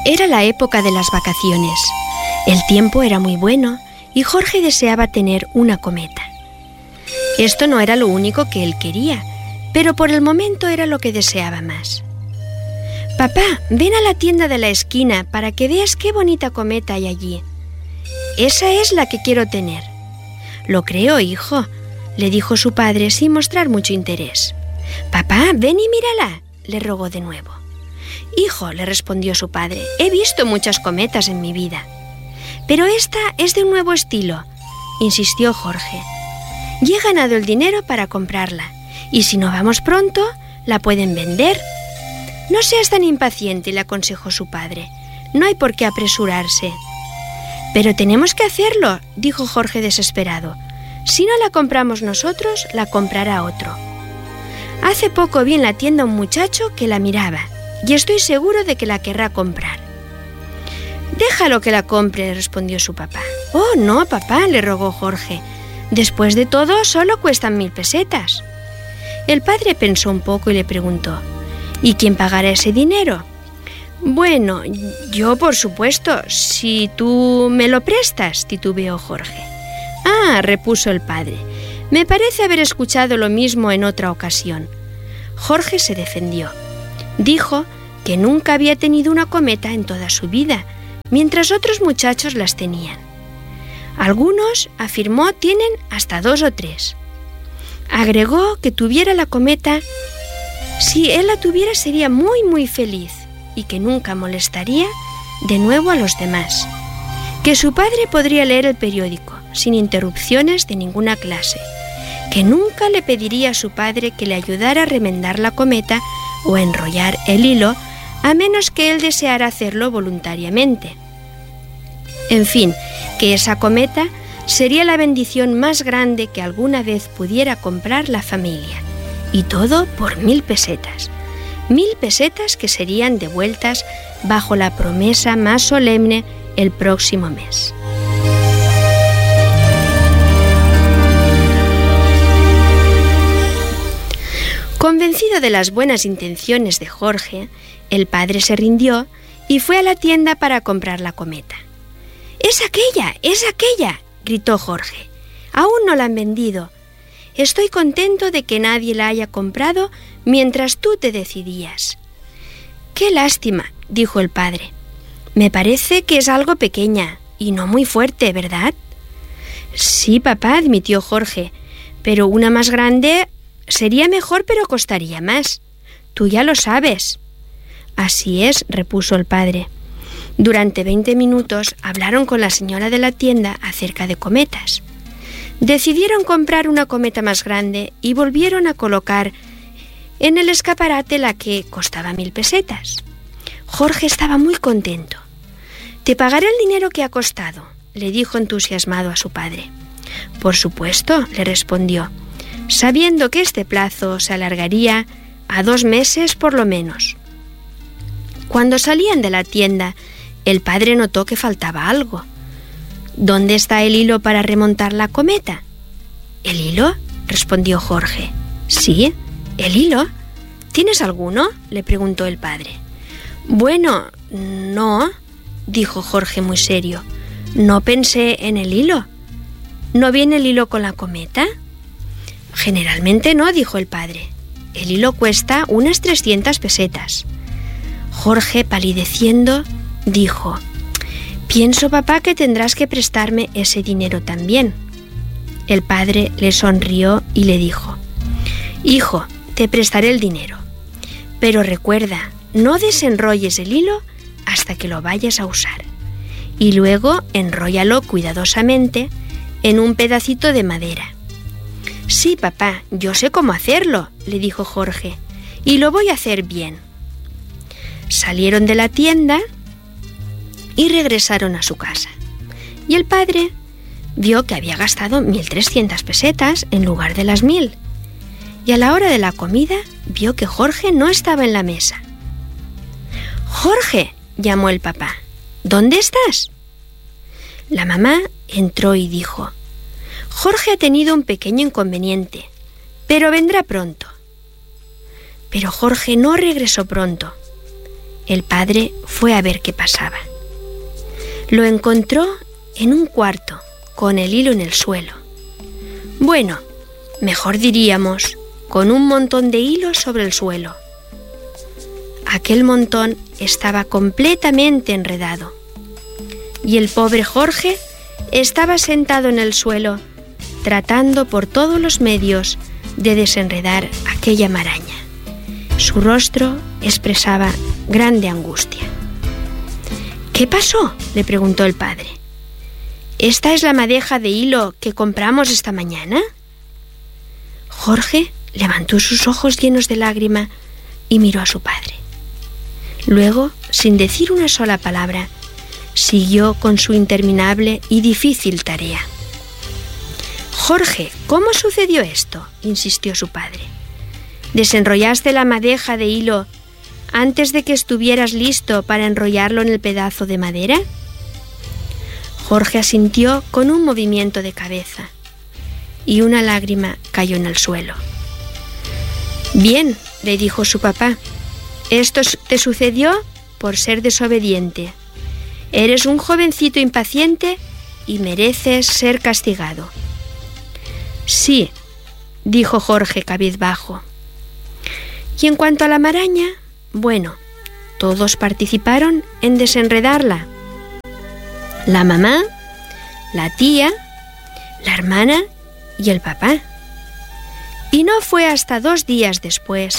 Era la época de las vacaciones. El tiempo era muy bueno y Jorge deseaba tener una cometa. Esto no era lo único que él quería, pero por el momento era lo que deseaba más. «Papá, ven a la tienda de la esquina para que veas qué bonita cometa hay allí. Esa es la que quiero tener». «Lo creo, hijo», le dijo su padre sin mostrar mucho interés. «Papá, ven y mírala», le rogó de nuevo. «Hijo», le respondió su padre, «he visto muchas cometas en mi vida». «Pero esta es de un nuevo estilo», insistió Jorge. «Y he ganado el dinero para comprarla, y si no vamos pronto, la pueden vender». «No seas tan impaciente», le aconsejó su padre. «No hay por qué apresurarse». «Pero tenemos que hacerlo», dijo Jorge desesperado. «Si no la compramos nosotros, la comprará otro». «Hace poco vi en la tienda un muchacho que la miraba, y estoy seguro de que la querrá comprar». «Déjalo que la compre», respondió su papá. «Oh, no, papá», le rogó Jorge. «Después de todo, solo cuestan 1000 pesetas». El padre pensó un poco y le preguntó: «¿Y quién pagará ese dinero?» «Bueno, yo, por supuesto, si tú me lo prestas», titubeó Jorge. «Ah», repuso el padre, «me parece haber escuchado lo mismo en otra ocasión». Jorge se defendió. Dijo que nunca había tenido una cometa en toda su vida, mientras otros muchachos las tenían. Algunos, afirmó, tienen hasta 2 o 3. Agregó que tuviera la cometa. Si él la tuviera sería muy muy feliz y que nunca molestaría de nuevo a los demás. Que su padre podría leer el periódico sin interrupciones de ninguna clase. Que nunca le pediría a su padre que le ayudara a remendar la cometa o a enrollar el hilo, a menos que él deseara hacerlo voluntariamente. En fin, que esa cometa sería la bendición más grande que alguna vez pudiera comprar la familia. Y todo por 1000 pesetas. 1000 pesetas que serían devueltas bajo la promesa más solemne el próximo mes. Convencido de las buenas intenciones de Jorge, el padre se rindió y fue a la tienda para comprar la cometa. «¡Es aquella! ¡Es aquella!», gritó Jorge. «Aún no la han vendido. Estoy contento de que nadie la haya comprado mientras tú te decidías». «Qué lástima», dijo el padre. «Me parece que es algo pequeña y no muy fuerte, ¿verdad?» «Sí, papá», admitió Jorge, «pero una más grande sería mejor, pero costaría más. Tú ya lo sabes». «Así es», repuso el padre. Durante 20 minutos hablaron con la señora de la tienda acerca de cometas. Decidieron comprar una cometa más grande y volvieron a colocar en el escaparate la que costaba 1000 pesetas. Jorge estaba muy contento. «Te pagaré el dinero que ha costado», le dijo entusiasmado a su padre. «Por supuesto», le respondió, sabiendo que este plazo se alargaría a 2 meses por lo menos. Cuando salían de la tienda, el padre notó que faltaba algo. «¿Dónde está el hilo para remontar la cometa?» «¿El hilo?», respondió Jorge. «Sí, el hilo. ¿Tienes alguno?», le preguntó el padre. «Bueno, no», dijo Jorge muy serio. «No pensé en el hilo». «¿No viene el hilo con la cometa?». «Generalmente no», dijo el padre. «El hilo cuesta unas 300 pesetas». Jorge, palideciendo, dijo: «Pienso, papá, que tendrás que prestarme ese dinero también». El padre le sonrió y le dijo: «Hijo, te prestaré el dinero, pero recuerda, no desenrolles el hilo hasta que lo vayas a usar, y luego enróllalo cuidadosamente en un pedacito de madera». «Sí, papá, yo sé cómo hacerlo», le dijo Jorge, «y lo voy a hacer bien». Salieron de la tienda y regresaron a su casa. Y el padre vio que había gastado 1300 pesetas en lugar de las 1000. Y a la hora de la comida vio que Jorge no estaba en la mesa. «Jorge», llamó el papá, «¿dónde estás?». La mamá entró y dijo: «Jorge ha tenido un pequeño inconveniente, pero vendrá pronto». Pero Jorge no regresó pronto. El padre fue a ver qué pasaba. Lo encontró en un cuarto, con el hilo en el suelo. Bueno, mejor diríamos, con un montón de hilos sobre el suelo. Aquel montón estaba completamente enredado. Y el pobre Jorge estaba sentado en el suelo, tratando por todos los medios de desenredar aquella maraña. Su rostro expresaba grande angustia. ¿Qué pasó?, le preguntó el padre. ¿Esta es la madeja de hilo que compramos esta mañana? Jorge levantó sus ojos llenos de lágrima y miró a su padre. Luego, sin decir una sola palabra, siguió con su interminable y difícil tarea. Jorge, ¿cómo sucedió esto?, insistió su padre. ¿Desenrollaste la madeja de hilo antes de que estuvieras listo para enrollarlo en el pedazo de madera? Jorge asintió con un movimiento de cabeza y una lágrima cayó en el suelo. Bien, le dijo su papá, esto te sucedió por ser desobediente. Eres un jovencito impaciente y mereces ser castigado. Sí, dijo Jorge cabizbajo. Y en cuanto a la maraña, bueno, todos participaron en desenredarla. La mamá, la tía, la hermana y el papá. Y no fue hasta 2 días después